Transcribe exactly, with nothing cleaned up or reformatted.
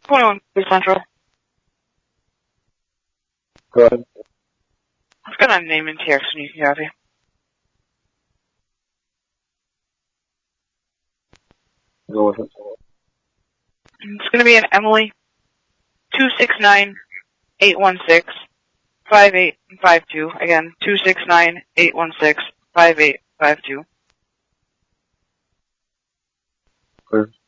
twenty-one Central. Go ahead. I've got a name and text when you can copy. Go with it. It's going to be an Emily, two six nine, eight one six, five eight five two. Again, two six nine, eight one six, five eight five two. Clear.